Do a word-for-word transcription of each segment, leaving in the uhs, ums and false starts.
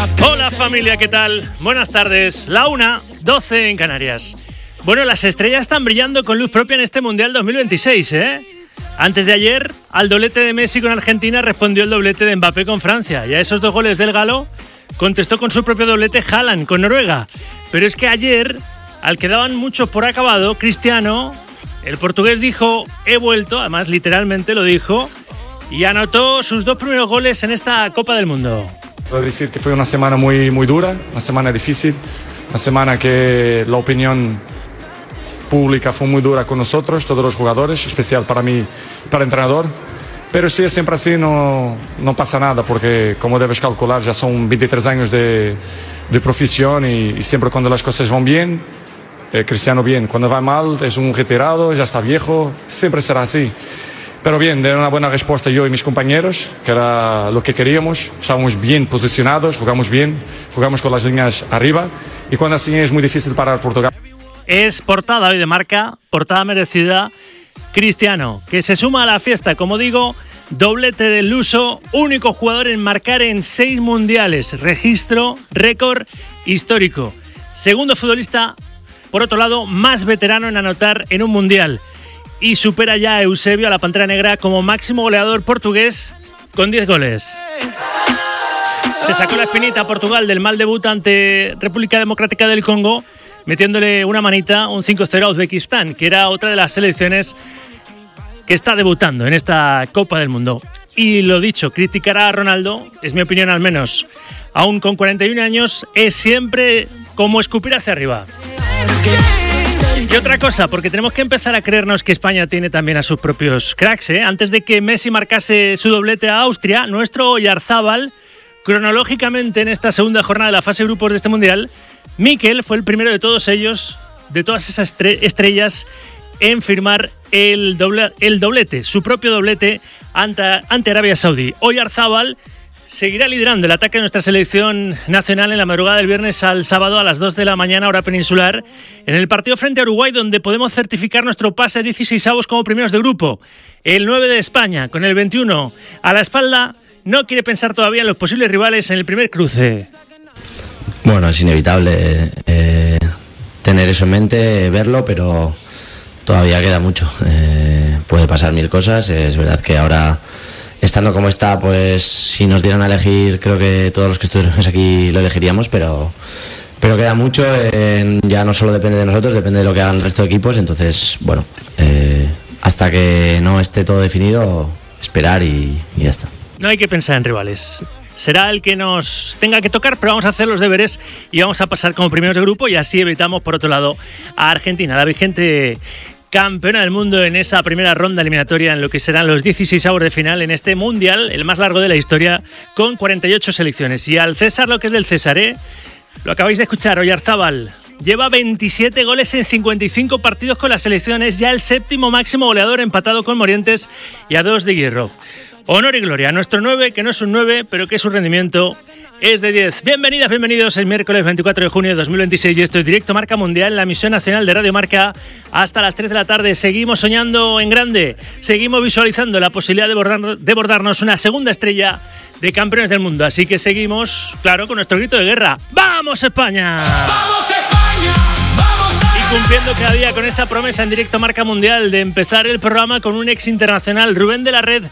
Hola familia, ¿qué tal? Buenas tardes, la una, doce en Canarias. Bueno, las estrellas están brillando con luz propia en este Mundial dos mil veintiséis, ¿eh? Antes de ayer, al doblete de Messi con Argentina respondió el doblete de Mbappé con Francia. Y a esos dos goles del galo contestó con su propio doblete Haaland con Noruega. Pero es que ayer, al que daban muchos por acabado, Cristiano, el portugués dijo, he vuelto, además literalmente lo dijo, y anotó sus dos primeros goles en esta Copa del Mundo. Puedo decir que fue una semana muy, muy dura, una semana difícil, una semana que la opinión pública fue muy dura con nosotros, todos los jugadores, especial para mí, para el entrenador. Pero si es siempre así, no, no pasa nada, porque como debes calcular, ya son veintitrés años de, de profesión y, y siempre cuando las cosas van bien, eh, Cristiano bien, cuando va mal es un retirado, ya está viejo, siempre será así. Pero bien, de una buena respuesta yo y mis compañeros, que era lo que queríamos. Estábamos bien posicionados, jugamos bien, jugamos con las líneas arriba. Y cuando así es muy difícil parar Portugal. Es portada hoy de Marca, portada merecida. Cristiano, que se suma a la fiesta, como digo, doblete del luso, único jugador en marcar en seis mundiales. Registro, récord histórico. Segundo futbolista, por otro lado, más veterano en anotar en un mundial. Y supera ya a Eusebio, a la Pantera Negra, como máximo goleador portugués con diez goles. Se sacó la espinita a Portugal del mal debut ante República Democrática del Congo, metiéndole una manita, un cinco cero a Uzbekistán, que era otra de las selecciones que está debutando en esta Copa del Mundo. Y lo dicho, criticar a Ronaldo, es mi opinión al menos, aún con cuarenta y un años, es siempre como escupir hacia arriba. Y otra cosa, porque tenemos que empezar a creernos que España tiene también a sus propios cracks, ¿eh? Antes de que Messi marcase su doblete a Austria, nuestro Oyarzábal, cronológicamente en esta segunda jornada de la fase de grupos de este Mundial, Mikel fue el primero de todos ellos, de todas esas estre- estrellas, en firmar el, doble, el doblete, su propio doblete ante, ante Arabia Saudí. Oyarzábal seguirá liderando el ataque de nuestra selección nacional en la madrugada del viernes al sábado a las dos de la mañana, hora peninsular, en el partido frente a Uruguay, donde podemos certificar nuestro pase a dieciseisavos como primeros de grupo. El nueve de España, con el veintiuno a la espalda, no quiere pensar todavía en los posibles rivales en el primer cruce. Bueno, es inevitable eh, tener eso en mente, verlo, pero todavía queda mucho. Eh, puede pasar mil cosas. Es verdad que ahora, estando como está, pues si nos dieran a elegir, creo que todos los que estuviéramos aquí lo elegiríamos, pero, pero queda mucho. Eh, ya no solo depende de nosotros, depende de lo que hagan el resto de equipos. Entonces, bueno, eh, hasta que no esté todo definido, esperar y, y ya está. No hay que pensar en rivales. Será el que nos tenga que tocar, pero vamos a hacer los deberes y vamos a pasar como primeros de grupo y así evitamos, por otro lado, a Argentina, la vigente campeona del mundo en esa primera ronda eliminatoria en lo que serán los dieciseisavos de final en este Mundial, el más largo de la historia, con cuarenta y ocho selecciones. Y al César lo que es del César, ¿eh? Lo acabáis de escuchar, Oyarzábal lleva veintisiete goles en cincuenta y cinco partidos con la selección, es ya el séptimo máximo goleador, empatado con Morientes y a dos de Hierro. Honor y gloria a nuestro nueve, que no es un nueve, pero que su rendimiento es de diez. Bienvenidas, bienvenidos. Es miércoles veinticuatro de junio de dos mil veintiséis y esto es Directo Marca Mundial, la emisión nacional de Radio Marca. Hasta las tres de la tarde seguimos soñando en grande, seguimos visualizando la posibilidad de, bordar, de bordarnos una segunda estrella de campeones del mundo. Así que seguimos, claro, con nuestro grito de guerra. ¡Vamos España! ¡Vamos España! ¡Vamos a... Y cumpliendo cada día con esa promesa en Directo Marca Mundial de empezar el programa con un ex internacional, Rubén de la Red,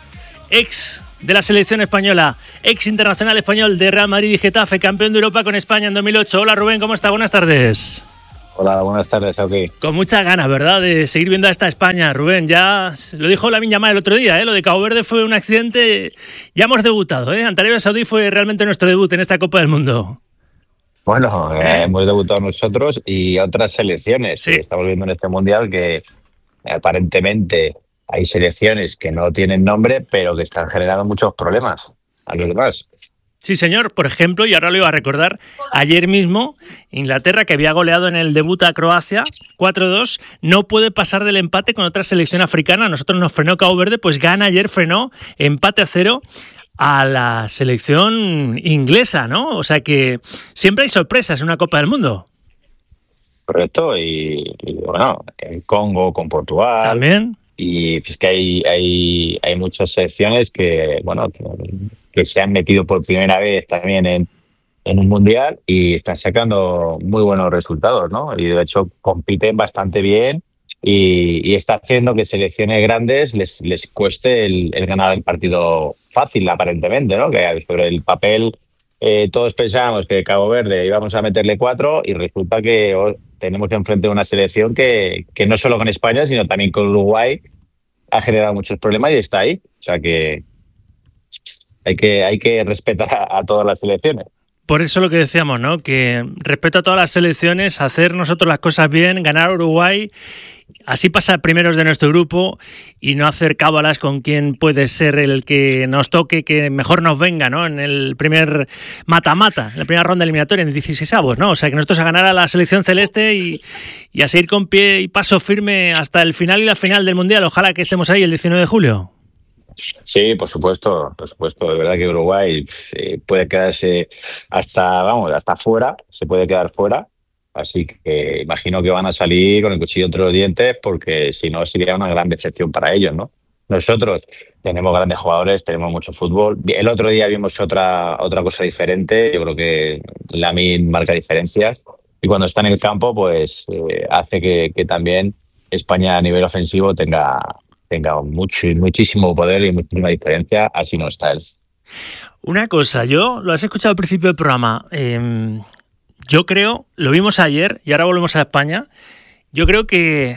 ex de la selección española, ex internacional español de Real Madrid y Getafe, campeón de Europa con España en dos mil ocho. Hola Rubén, ¿cómo está? Buenas tardes. Hola, buenas tardes, ok. Con muchas ganas, ¿verdad?, de seguir viendo a esta España, Rubén. Ya lo dijo Lamine Yamal el otro día, ¿eh? Lo de Cabo Verde fue un accidente. Ya hemos debutado, ¿eh? Ante Arabia Saudí fue realmente nuestro debut en esta Copa del Mundo. Bueno, eh, hemos debutado nosotros y otras selecciones. Sí. Estamos viendo en este Mundial que aparentemente hay selecciones que no tienen nombre, pero que están generando muchos problemas a los demás. Sí, señor. Por ejemplo, y ahora lo iba a recordar, ayer mismo Inglaterra, que había goleado en el debut a Croacia cuatro dos, no puede pasar del empate con otra selección africana. Nosotros nos frenó Cabo Verde, pues gana ayer, frenó, empate a cero a la selección inglesa, ¿no? O sea que siempre hay sorpresas en una Copa del Mundo. Correcto, y, y bueno, el Congo con Portugal. También. Y es que hay, hay, hay muchas selecciones que, bueno, que, que se han metido por primera vez también en, en un mundial y están sacando muy buenos resultados, ¿no? Y de hecho compiten bastante bien y, y está haciendo que selecciones grandes les, les cueste el, el ganar el partido fácil, aparentemente, ¿no? Que sobre el papel eh, todos pensábamos que Cabo Verde íbamos a meterle cuatro y resulta que oh, tenemos enfrente una selección que, que no solo con España, sino también con Uruguay ha generado muchos problemas y está ahí. O sea que hay que, hay que respetar a, a todas las selecciones. Por eso lo que decíamos, ¿no? Que respeto a todas las selecciones, hacer nosotros las cosas bien, ganar a Uruguay, así pasar primeros de nuestro grupo y no hacer cábalas con quién puede ser el que nos toque, que mejor nos venga, ¿no? En el primer mata-mata, en la primera ronda eliminatoria, en dieciseisavos, ¿no? O sea, que nosotros a ganar a la selección celeste y, y a seguir con pie y paso firme hasta el final y la final del Mundial. Ojalá que estemos ahí el diecinueve de julio. Sí, por supuesto, por supuesto. De verdad que Uruguay eh, puede quedarse hasta, vamos, hasta fuera, se puede quedar fuera. Así que imagino que van a salir con el cuchillo entre los dientes porque si no sería una gran decepción para ellos, ¿no? Nosotros tenemos grandes jugadores, tenemos mucho fútbol. El otro día vimos otra otra cosa diferente. Yo creo que Lamine marca diferencias y cuando está en el campo, pues eh, hace que, que también España a nivel ofensivo tenga tenga mucho, muchísimo poder y muchísima diferencia, así no está él. Una cosa, yo lo has escuchado al principio del programa, eh, yo creo, lo vimos ayer y ahora volvemos a España, yo creo que,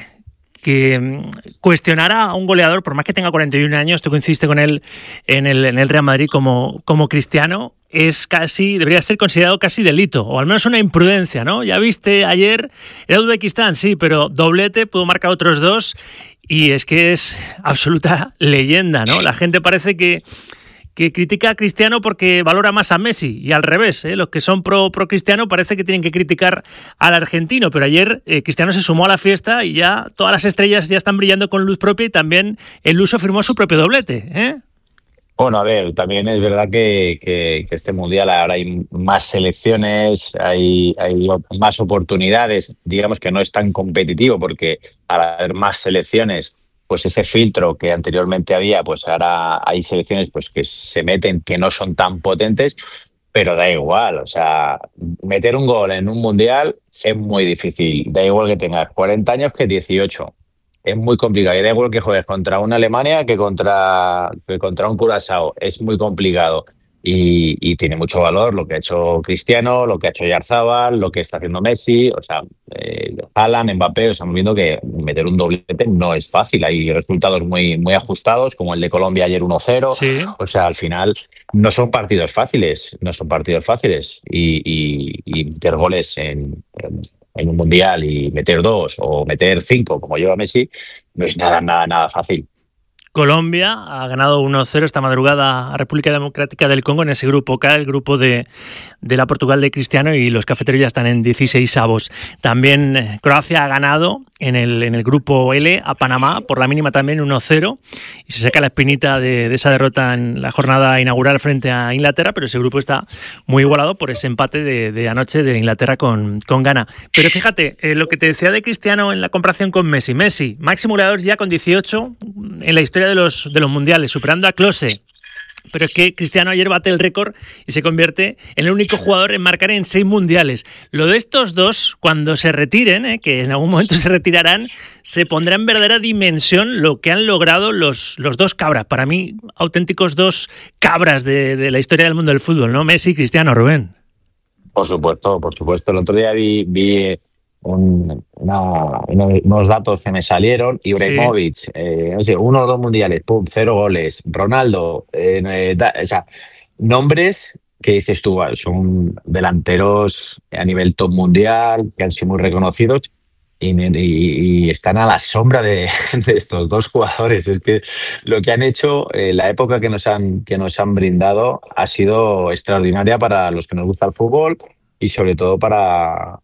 que cuestionar a un goleador, por más que tenga cuarenta y un años, tú coincidiste con él en el, en el Real Madrid como, como Cristiano, es casi, debería ser considerado casi delito, o al menos una imprudencia, ¿no? Ya viste ayer, era Uzbekistán, sí, pero doblete, pudo marcar otros dos, y es que es absoluta leyenda, ¿no? La gente parece que, que critica a Cristiano porque valora más a Messi, y al revés, ¿eh? Los que son pro, pro Cristiano parece que tienen que criticar al argentino, pero ayer eh, Cristiano se sumó a la fiesta y ya todas las estrellas ya están brillando con luz propia y también el Luso firmó su propio doblete, ¿eh? Bueno, a ver, también es verdad que, que, que este Mundial ahora hay más selecciones, hay, hay más oportunidades, digamos que no es tan competitivo porque al haber más selecciones, pues ese filtro que anteriormente había, pues ahora hay selecciones pues que se meten que no son tan potentes, pero da igual, o sea, meter un gol en un Mundial es muy difícil, da igual que tengas cuarenta años que dieciocho. Es muy complicado. Y da igual que juegues contra una Alemania que contra, que contra un Curazao. Es muy complicado. Y, y tiene mucho valor lo que ha hecho Cristiano, lo que ha hecho Oyarzabal, lo que está haciendo Messi, o sea, eh, Haaland, Mbappé. Estamos viendo que meter un doblete no es fácil. Hay resultados muy, muy ajustados, como el de Colombia ayer uno cero. Sí. O sea, al final no son partidos fáciles. No son partidos fáciles. Y, y, y meter goles en... en en un Mundial y meter dos o meter cinco, como lleva Messi, no es nada, nada, nada fácil. Colombia ha ganado uno cero esta madrugada a República Democrática del Congo en ese grupo K, el grupo de, de la Portugal de Cristiano, y los cafeteros ya están en dieciseisavos. También eh, Croacia ha ganado en el, en el grupo L a Panamá, por la mínima también uno cero, y se saca la espinita de, de esa derrota en la jornada inaugural frente a Inglaterra, pero ese grupo está muy igualado por ese empate de, de anoche de Inglaterra con, con Ghana. Pero fíjate, eh, lo que te decía de Cristiano en la comparación con Messi. Messi, máximo goleador ya con dieciocho en la historia de los, de los mundiales, superando a Klose. Pero es que Cristiano ayer bate el récord y se convierte en el único jugador en marcar en seis mundiales. Lo de estos dos, cuando se retiren, eh, que en algún momento se retirarán, se pondrá en verdadera dimensión lo que han logrado los, los dos cabras. Para mí, auténticos dos cabras de, de la historia del mundo del fútbol, ¿no? Messi y Cristiano, Rubén. Por supuesto, por supuesto. El otro día vi... vi... Un, una, unos datos que me salieron. Ibrahimovic, sí. eh, no sé, uno o dos mundiales, pum, cero goles. Ronaldo, eh, eh, da, o sea, nombres que dices tú, son delanteros a nivel top mundial, que han sido muy reconocidos y, y, y están a la sombra de, de estos dos jugadores. Es que lo que han hecho, eh, la época que nos han, que nos han brindado ha sido extraordinaria para los que nos gusta el fútbol y sobre todo para...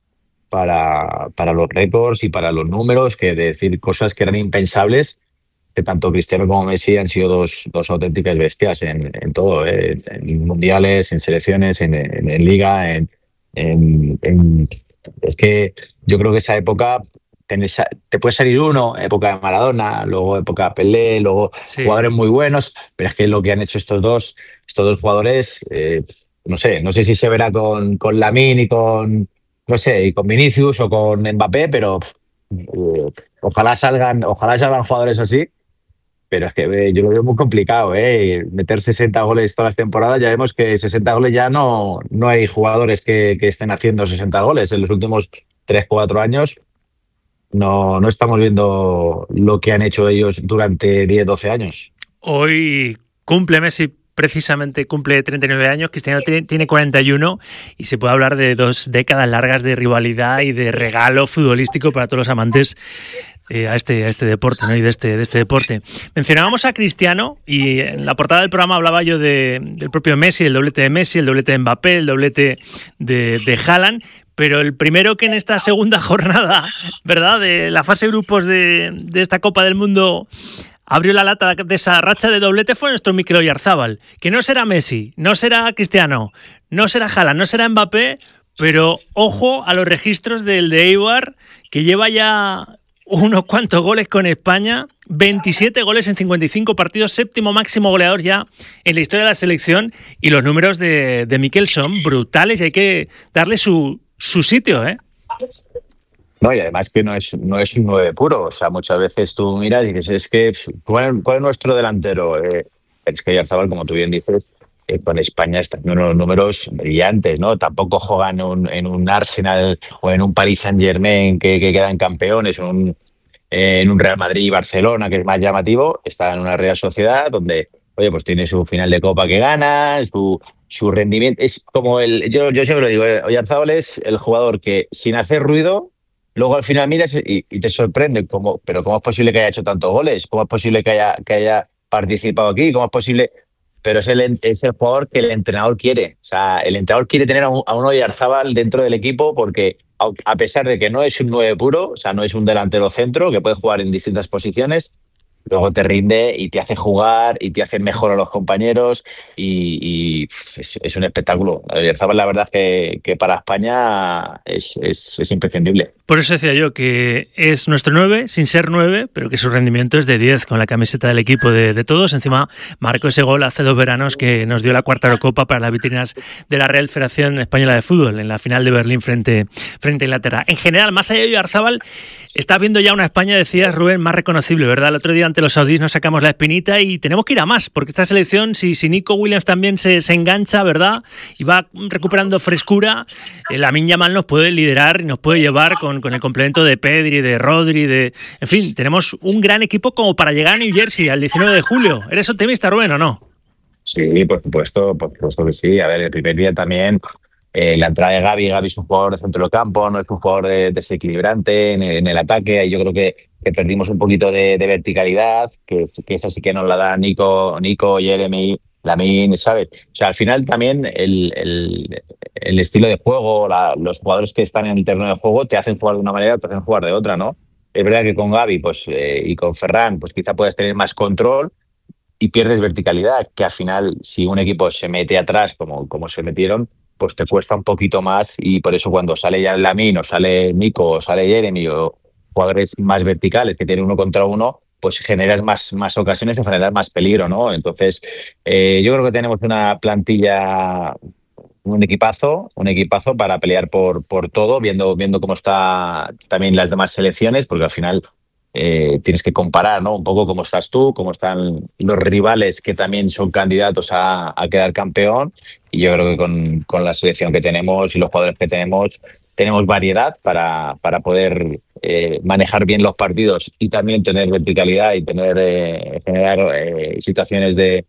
Para, para los récords y para los números, que de decir cosas que eran impensables, que tanto Cristiano como Messi han sido dos, dos auténticas bestias en, en todo, ¿eh? En mundiales, en selecciones, en, en, en liga, en, en, en... Es que yo creo que esa época tenés, te puede salir uno, época de Maradona, luego época de Pelé, luego sí. Jugadores muy buenos, pero es que lo que han hecho estos dos, estos dos jugadores... Eh, no sé, no sé si se verá con, con Lamine y con, no sé, y con Vinicius o con Mbappé, pero eh, ojalá salgan, ojalá salgan jugadores así. Pero es que eh, yo lo veo muy complicado, ¿eh? Meter sesenta goles todas las temporadas. Ya vemos que sesenta goles ya no, no hay jugadores que, que estén haciendo sesenta goles. En los últimos tres cuatro años no, no estamos viendo lo que han hecho ellos durante diez doce años. Hoy cumple Messi, precisamente cumple treinta y nueve años, Cristiano tiene cuarenta y uno y se puede hablar de dos décadas largas de rivalidad y de regalo futbolístico para todos los amantes Eh, a este a este deporte, ¿no? Y de este de este deporte. Mencionábamos a Cristiano y en la portada del programa hablaba yo de, del propio Messi, el doblete de Messi, el doblete de Mbappé, el doblete de, de Haaland, pero el primero que en esta segunda jornada, ¿verdad?, de la fase de grupos de, de esta Copa del Mundo abrió la lata de esa racha de doblete fue nuestro Mikel Oyarzabal, que no será Messi, no será Cristiano, no será Haaland, no será Mbappé, pero ojo a los registros del de Eibar, que lleva ya unos cuantos goles con España, veintisiete goles en cincuenta y cinco partidos, séptimo máximo goleador ya en la historia de la selección, y los números de, de Mikel son brutales y hay que darle su, su sitio, ¿eh? No, y además que no es, no es un nueve puro. O sea, muchas veces tú miras y dices, es que, ¿cuál, cuál es nuestro delantero? Eh, es que Oyarzabal, como tú bien dices, eh, con España están en unos números brillantes, ¿no? Tampoco juegan en un, en un Arsenal o en un Paris Saint-Germain que, que quedan campeones, en un, eh, en un Real Madrid y Barcelona, que es más llamativo. Está en una Real Sociedad donde, oye, pues tiene su final de Copa que gana, su, su rendimiento. Es como el, yo, yo siempre lo digo, eh, Oyarzabal es el jugador que sin hacer ruido, luego al final miras y, y te sorprende, como, pero ¿cómo es posible que haya hecho tantos goles? ¿Cómo es posible que haya, que haya participado aquí? ¿Cómo es posible? Pero es el, es el jugador que el entrenador quiere. O sea, el entrenador quiere tener a un, a un Oyarzabal dentro del equipo porque, a pesar de que no es un nueve puro, o sea, no es un delantero centro que puede jugar en distintas posiciones, luego te rinde y te hace jugar y te hace mejor a los compañeros y, y es, es un espectáculo. Oyarzabal, la verdad que, que para España es, es, es imprescindible. Por eso decía yo que es nuestro nueve, sin ser nueve, pero que su rendimiento es de diez con la camiseta del equipo de, de todos. Encima marcó ese gol hace dos veranos que nos dio la cuarta Eurocopa para las vitrinas de la Real Federación Española de Fútbol en la final de Berlín frente, frente a Inglaterra. En general, más allá de Oyarzabal, está viendo ya una España, decías Rubén, más reconocible, ¿verdad? El otro día ante los saudíes nos sacamos la espinita y tenemos que ir a más, porque esta selección, si, si Nico Williams también se, se engancha, ¿verdad?, y va recuperando frescura, eh, Lamine Yamal nos puede liderar y nos puede llevar con, con el complemento de Pedri, de Rodri, de... En fin, tenemos un gran equipo como para llegar a New Jersey al diecinueve de julio. ¿Eres optimista, Rubén, o no? Sí, por supuesto, por supuesto que sí. A ver, el primer día también... Eh, la entrada de Gavi, Gavi es un jugador de centro del campo, no es un jugador de, desequilibrante en el, en el ataque. Yo creo que, que perdimos un poquito de, de verticalidad, que, que esa sí que nos la da Nico, Nico, Jeremy, Lamine, ¿sabes? O sea, al final también el, el, el estilo de juego, la, los jugadores que están en el terreno de juego te hacen jugar de una manera, te hacen jugar de otra, ¿no? Es verdad que con Gavi pues, eh, y con Ferran pues quizá puedes tener más control y pierdes verticalidad, que al final si un equipo se mete atrás como, como se metieron, pues te cuesta un poquito más y por eso cuando sale ya Lamine o sale Nico o sale Jeremy o jugadores más verticales que tienen uno contra uno, pues generas más, más ocasiones de generar más peligro, ¿no? Entonces, eh, yo creo que tenemos una plantilla, un equipazo, un equipazo para pelear por, por todo, viendo, viendo cómo está también las demás selecciones, porque al final eh, tienes que comparar, ¿no? Un poco cómo estás tú, cómo están los rivales que también son candidatos a, a quedar campeón. Y yo creo que con, con la selección que tenemos y los jugadores que tenemos, tenemos variedad para, para poder eh, manejar bien los partidos y también tener verticalidad y tener eh, generar eh, situaciones de,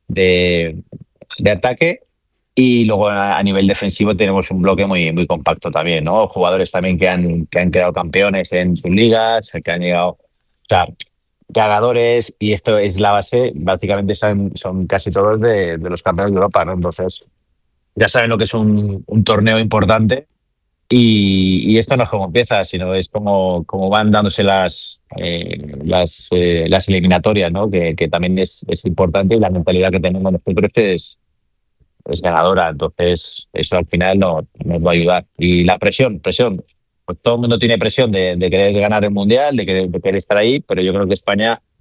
de, de ataque. Y luego a, a nivel defensivo tenemos un bloque muy, muy compacto también, ¿no? Jugadores también que han, que han quedado campeones en sus ligas, que han llegado... O sea, ganadores, y esto es la base, básicamente son, son casi todos de, de los campeones de Europa, ¿no? Entonces, ya saben lo que es un, un torneo importante y, y esto no es como empieza, sino es como, como van dándose las eh, las, eh, las eliminatorias, ¿no? Que, que también es, es importante y la mentalidad que tenemos nosotros es, es ganadora, entonces eso al final no, nos va a ayudar. Y la presión, presión. Pues todo el mundo tiene presión de, de querer ganar el Mundial, de querer, de querer estar ahí, pero yo creo que España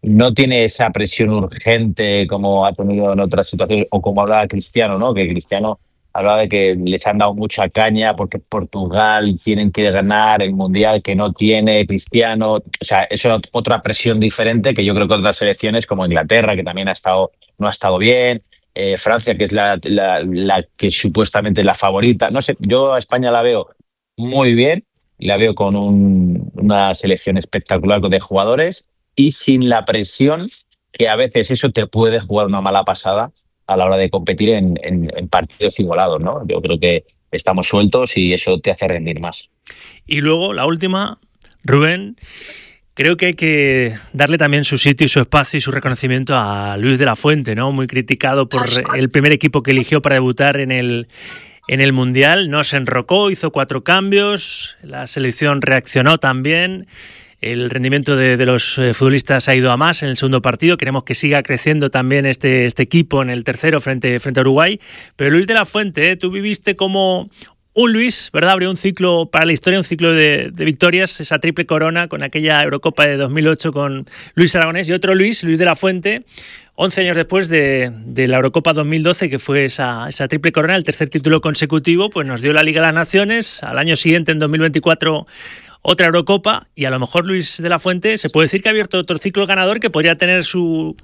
no tiene esa presión urgente como ha tenido en otras situaciones, o como hablaba Cristiano, ¿no? Que Cristiano hablaba de que les han dado mucha caña porque Portugal tienen que ganar el Mundial que no tiene Cristiano. O sea, eso es otra presión diferente que yo creo que otras selecciones como Inglaterra, que también ha estado, no ha estado bien, eh, Francia, que es la, la, la que supuestamente es la favorita. No sé, yo a España la veo muy bien, la veo con un, una selección espectacular de jugadores y sin la presión que a veces eso te puede jugar una mala pasada a la hora de competir en, en, en partidos igualados, ¿no? Yo creo que estamos sueltos y eso te hace rendir más. Y luego, la última, Rubén, creo que hay que darle también su sitio y su espacio y su reconocimiento a Luis de la Fuente, ¿no? Muy criticado por el primer equipo que eligió para debutar en el, en el Mundial. No se enrocó, hizo cuatro cambios, la selección reaccionó también. El rendimiento de, de los eh, futbolistas ha ido a más en el segundo partido. Queremos que siga creciendo también este, este equipo en el tercero frente, frente a Uruguay. Pero Luis de la Fuente, ¿eh? Tú viviste como un Luis, ¿verdad? Abrió un ciclo para la historia, un ciclo de, de victorias, esa triple corona con aquella Eurocopa de dos mil ocho con Luis Aragonés y otro Luis, Luis de la Fuente, once años después de, de la Eurocopa dos mil doce, que fue esa, esa triple corona, el tercer título consecutivo, pues nos dio la Liga de las Naciones. Al año siguiente, en dos mil veinticuatro, otra Eurocopa, y a lo mejor Luis de la Fuente se puede decir que ha abierto otro ciclo ganador que podría tener su,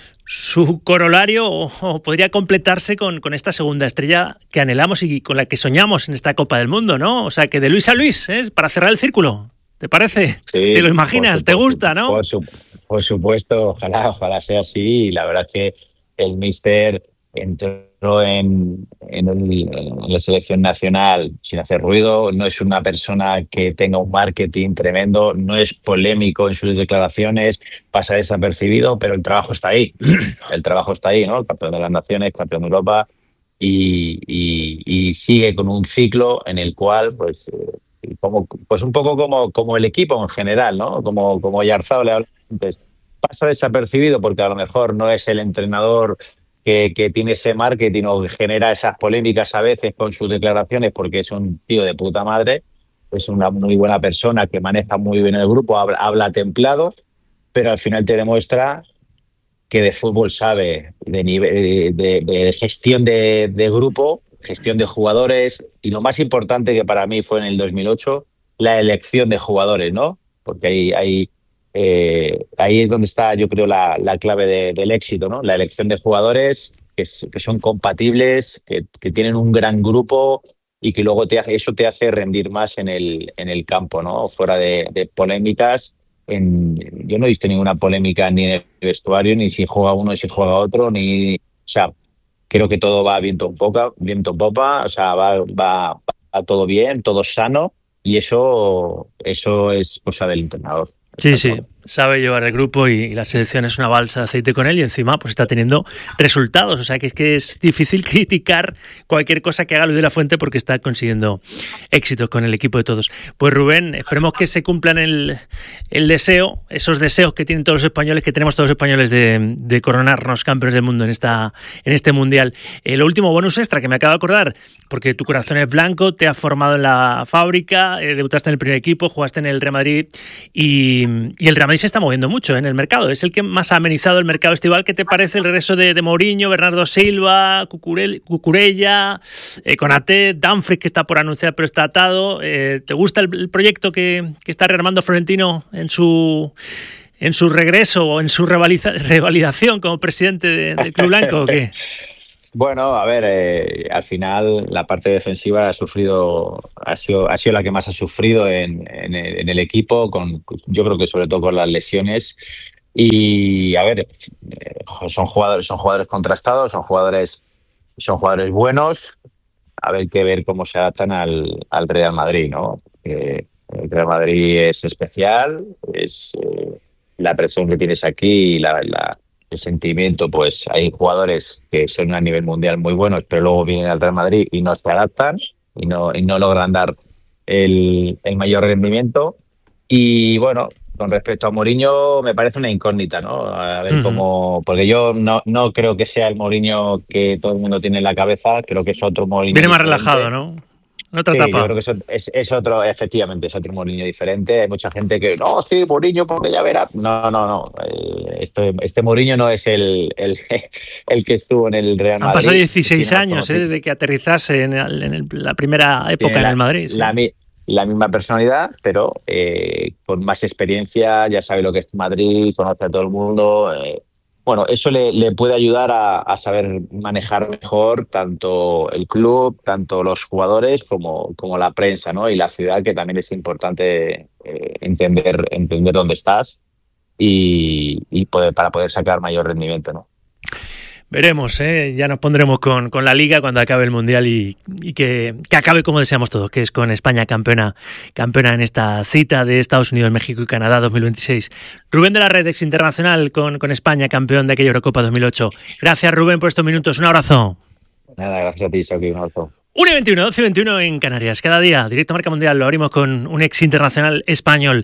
su corolario o, o podría completarse con, con esta segunda estrella que anhelamos y con la que soñamos en esta Copa del Mundo, ¿no? O sea, que de Luis a Luis, ¿eh? Para cerrar el círculo. ¿Te parece? Sí, ¿te lo imaginas? ¿Te gusta, no? Por, su, por supuesto, ojalá, ojalá sea así. Y la verdad es que el míster entró en, en, el, en la selección nacional sin hacer ruido. No es una persona que tenga un marketing tremendo, no es polémico en sus declaraciones, pasa desapercibido, pero el trabajo está ahí. El trabajo está ahí, ¿no? El campeón de las naciones, campeón de Europa, y, y, y sigue con un ciclo en el cual, pues, eh, como, pues un poco como, como el equipo en general, ¿no? Como, como Yarzao le hablaba antes, pasa desapercibido porque a lo mejor no es el entrenador Que, que tiene ese marketing o genera esas polémicas a veces con sus declaraciones porque es un tío de puta madre, es una muy buena persona que maneja muy bien el grupo, habla, habla templado, pero al final te demuestra que de fútbol sabe, de, nivel, de, de, de gestión de, de grupo, gestión de jugadores, y lo más importante que para mí fue en el dos mil ocho, la elección de jugadores, ¿no? Porque hay... hay Eh, ahí es donde está, yo creo, la, la clave de, del éxito, ¿no? La elección de jugadores que, que son compatibles, que, que tienen un gran grupo y que luego te hace, eso te hace rendir más en el, en el campo, ¿no? Fuera de, de polémicas. En, yo no he visto ninguna polémica ni en el vestuario, ni si juega uno, ni si juega otro, ni... O sea, creo que todo va viento en popa, viento en popa, o sea, va, va, va todo bien, todo sano, y eso, eso es cosa del entrenador. Sí, sí, sabe llevar el grupo y, y la selección es una balsa de aceite con él y encima pues está teniendo resultados, o sea que es que es difícil criticar cualquier cosa que haga Luis de la Fuente porque está consiguiendo éxito con el equipo de todos. Pues Rubén, esperemos que se cumplan el, el deseo, esos deseos que tienen todos los españoles, que tenemos todos los españoles de, de coronarnos campeones del mundo en esta en este Mundial. El último bonus extra que me acabo de acordar, porque tu corazón es blanco, te has formado en la fábrica, eh, debutaste en el primer equipo, jugaste en el Real Madrid y, y el Real Madrid se está moviendo mucho, ¿eh? En el mercado. Es el que más ha amenizado el mercado estival. ¿Qué te parece el regreso de, de Mourinho, Bernardo Silva, Cucurella, Cucurella eh, Konaté, Dumfries, que está por anunciar pero está atado? Eh, ¿Te gusta el, el proyecto que, que está rearmando Florentino en su en su regreso o en su revaliza, revalidación como presidente de, del Club Blanco o qué? Bueno, a ver, eh, al final la parte defensiva ha sufrido, ha sido, ha sido la que más ha sufrido en, en, el, en el equipo, con, yo creo que sobre todo con las lesiones. Y a ver, eh, son jugadores, son jugadores contrastados, son jugadores, son jugadores buenos. A ver que ver cómo se adaptan al, al Real Madrid, ¿no? Eh, el Real Madrid es especial, es eh, la presión que tienes aquí y la, la el sentimiento, pues hay jugadores que son a nivel mundial muy buenos, pero luego vienen al Real Madrid y no se adaptan y no, y no logran dar el, el mayor rendimiento. Y bueno, con respecto a Mourinho, me parece una incógnita, ¿no? A ver uh-huh. cómo, porque yo no, no creo que sea el Mourinho que todo el mundo tiene en la cabeza, creo que es otro Mourinho. Viene más diferente. Relajado, ¿no? en otra sí, etapa. Yo creo que eso es, es otro, efectivamente, es otro Mourinho diferente. Hay mucha gente que, no, sí, Mourinho, porque ya verá. No, no, no. Este, este Mourinho no es el, el, el que estuvo en el Real Madrid. Han pasado dieciséis años eh, desde que aterrizase en, el, en el, la primera época en la, el Madrid. Sí. La, la misma personalidad, pero eh, con más experiencia, ya sabe lo que es Madrid, conoce a todo el mundo. Eh, Bueno, eso le, le puede ayudar a, a saber manejar mejor tanto el club, tanto los jugadores como, como la prensa, ¿no? Y la ciudad, que también es importante eh, entender, entender dónde estás y, y poder, para poder sacar mayor rendimiento, ¿no? Veremos, ¿eh? Ya nos pondremos con, con la Liga cuando acabe el Mundial y, y que, que acabe como deseamos todos, que es con España campeona, campeona en esta cita de Estados Unidos, México y Canadá dos mil veintiséis. Rubén de la Red, ex internacional con, con España, campeón de aquella Eurocopa dos mil ocho. Gracias, Rubén, por estos minutos. Un abrazo. Nada, gracias a ti, Saki. Un abrazo. una y veintiuno, doce y veintiuno en Canarias. Cada día, directo Marca Mundial, lo abrimos con un ex internacional español.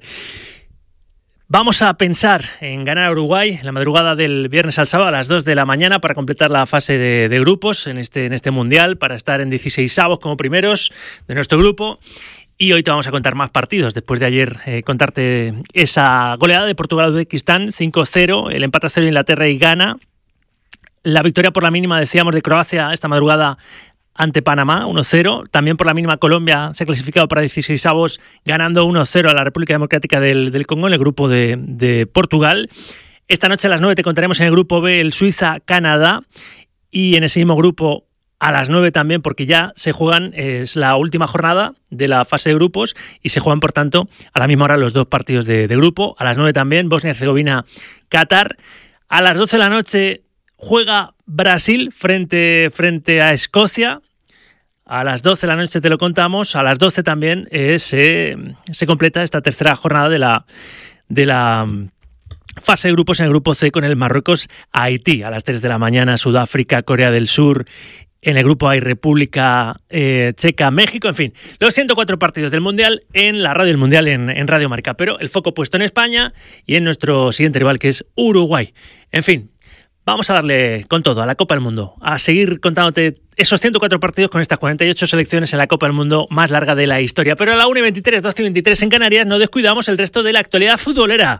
Vamos a pensar en ganar a Uruguay en la madrugada del viernes al sábado a las dos de la mañana para completar la fase de, de grupos en este, en este Mundial, para estar en dieciseisavos como primeros de nuestro grupo. Y hoy te vamos a contar más partidos. Después de ayer eh, contarte esa goleada de Portugal-Uzbekistán cinco cero, el empate a cero de Inglaterra y Ghana, la victoria por la mínima, decíamos, de Croacia esta madrugada ante Panamá, uno cero. También por la mínima Colombia se ha clasificado para dieciseisavos ganando uno cero a la República Democrática del, del Congo en el grupo de, de Portugal. Esta noche a las nueve te contaremos en el grupo B el Suiza-Canadá y en ese mismo grupo a las nueve también, porque ya se juegan, es la última jornada de la fase de grupos y se juegan por tanto a la misma hora los dos partidos de, de grupo. A las nueve también Bosnia-Herzegovina-Qatar. A las doce de la noche juega Brasil frente, frente a Escocia. A las doce de la noche te lo contamos. A las doce también eh, se, se completa esta tercera jornada de la, de la fase de grupos en el grupo C con el Marruecos-Haití. A las tres de la mañana Sudáfrica, Corea del Sur. En el grupo hay República eh, Checa, México. En fin, los ciento cuatro partidos del Mundial en la radio del Mundial en, en Radio Marca. Pero el foco puesto en España y en nuestro siguiente rival, que es Uruguay. En fin, vamos a darle con todo a la Copa del Mundo, a seguir contándote esos ciento cuatro partidos con estas cuarenta y ocho selecciones en la Copa del Mundo más larga de la historia. Pero a la una y veintitrés, doce y veintitrés en Canarias no descuidamos el resto de la actualidad futbolera.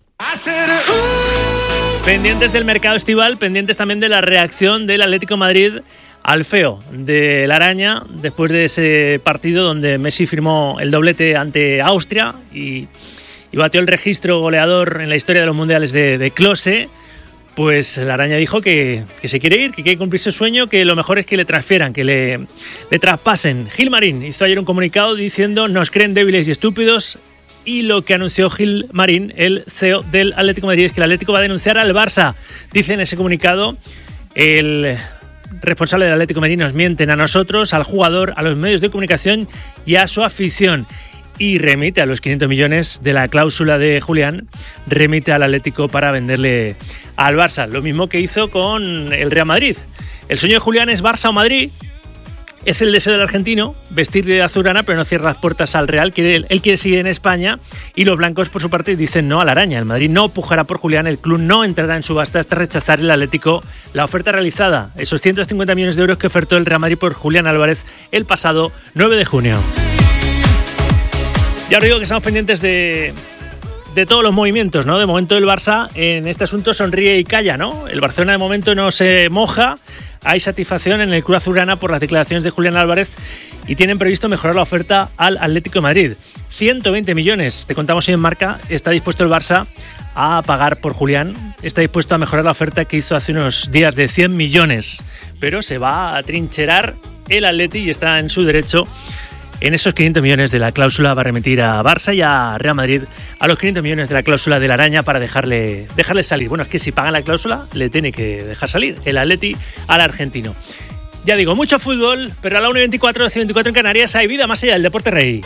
Pendientes del mercado estival, pendientes también de la reacción del Atlético de Madrid al feo de la Araña después de ese partido donde Messi firmó el doblete ante Austria y, y batió el registro goleador en la historia de los mundiales de, de Klose. Pues la Araña dijo que, que se quiere ir, que quiere cumplir su sueño, que lo mejor es que le transfieran, que le, le traspasen. Gil Marín hizo ayer un comunicado diciendo nos creen débiles y estúpidos, y lo que anunció Gil Marín, el C E O del Atlético de Madrid, es que el Atlético va a denunciar al Barça. Dice en ese comunicado, el responsable del Atlético de Madrid: nos mienten a nosotros, al jugador, a los medios de comunicación y a su afición. Y remite a los quinientos millones de la cláusula de Julián, remite al Atlético para venderle al Barça. Lo mismo que hizo con el Real Madrid. El sueño de Julián es Barça o Madrid. Es el deseo del argentino, vestir de azulgrana, pero no cierra las puertas al Real. Quiere, él quiere seguir en España y los blancos, por su parte, dicen no a la Araña. El Madrid no pujará por Julián, el club no entrará en subasta hasta rechazar el Atlético la oferta realizada. Esos ciento cincuenta millones de euros que ofertó el Real Madrid por Julián Álvarez el pasado nueve de junio. Ya os digo que estamos pendientes de, de todos los movimientos, ¿no? De momento el Barça en este asunto sonríe y calla, ¿no? El Barcelona de momento no se moja. Hay satisfacción en el club azulgrana por las declaraciones de Julián Álvarez y tienen previsto mejorar la oferta al Atlético de Madrid. ciento veinte millones, te contamos hoy en Marca, está dispuesto el Barça a pagar por Julián. Está dispuesto a mejorar la oferta que hizo hace unos días de cien millones. Pero se va a trincherar el Atleti y está en su derecho. En esos quinientos millones de la cláusula va a remitir a Barça y a Real Madrid a los quinientos millones de la cláusula de la Araña para dejarle, dejarle salir. Bueno, es que si pagan la cláusula, le tiene que dejar salir el Atleti al argentino. Ya digo, mucho fútbol, pero a la una y veinticuatro, doce y veinticuatro en Canarias hay vida más allá del deporte rey.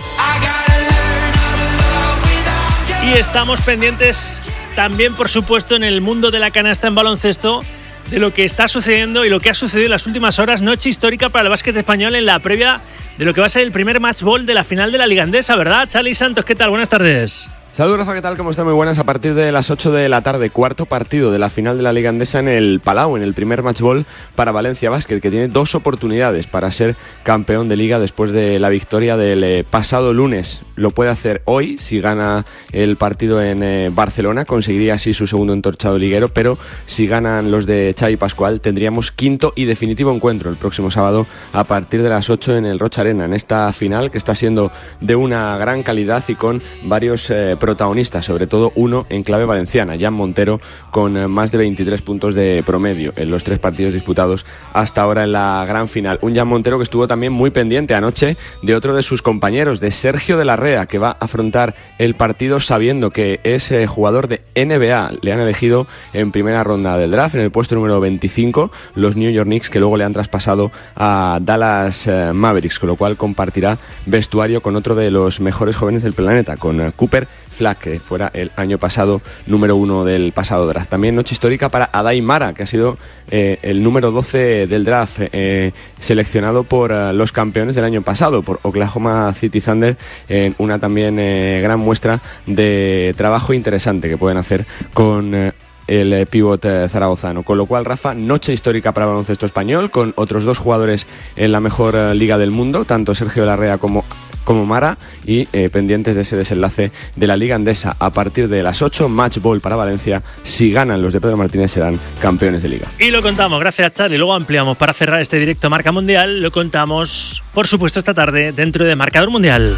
Y estamos pendientes también, por supuesto, en el mundo de la canasta en baloncesto, de lo que está sucediendo y lo que ha sucedido en las últimas horas. Noche histórica para el básquet español en la previa de lo que va a ser el primer match ball de la final de la Liga Endesa, ¿verdad? Charly Santos, ¿qué tal? Buenas tardes. Saludos, Rafa, ¿qué tal? ¿Cómo está? Muy buenas. A partir de las ocho de la tarde, cuarto partido de la final de la Liga Endesa en el Palau, en el primer matchball para Valencia Basket, que tiene dos oportunidades para ser campeón de Liga después de la victoria del eh, pasado lunes. Lo puede hacer hoy si gana el partido en eh, Barcelona, conseguiría así su segundo entorchado liguero, pero si ganan los de Xavi Pascual tendríamos quinto y definitivo encuentro el próximo sábado a partir de las ocho en el Rocha Arena, en esta final que está siendo de una gran calidad y con varios eh, protagonistas, sobre todo uno en clave valenciana, Jan Montero, con más de veintitrés puntos de promedio en los tres partidos disputados hasta ahora en la gran final. Un Jan Montero que estuvo también muy pendiente anoche de otro de sus compañeros, de Sergio de la Rea, que va a afrontar el partido sabiendo que es eh, jugador de N B A. Le han elegido en primera ronda del draft, en el puesto número veinticinco, los New York Knicks, que luego le han traspasado a Dallas eh, Mavericks, con lo cual compartirá vestuario con otro de los mejores jóvenes del planeta, con eh, Cooper Flack, que fuera el año pasado número uno del pasado draft. También noche histórica para Adai Mara, que ha sido eh, el número doce del draft, eh, seleccionado por eh, los campeones del año pasado, por Oklahoma City Thunder, en eh, una también eh, gran muestra de trabajo interesante que pueden hacer con eh, el eh, pívot eh, zaragozano. Con lo cual, Rafa, noche histórica para baloncesto español, con otros dos jugadores en la mejor eh, liga del mundo, tanto Sergio de la Rea como como Mara, y eh, pendientes de ese desenlace de la Liga Endesa a partir de las ocho, match ball para Valencia. Si ganan los de Pedro Martínez serán campeones de Liga. Y lo contamos, gracias Charlie. Luego ampliamos para cerrar este directo Marca Mundial. Lo contamos, por supuesto, esta tarde dentro de Marcador Mundial.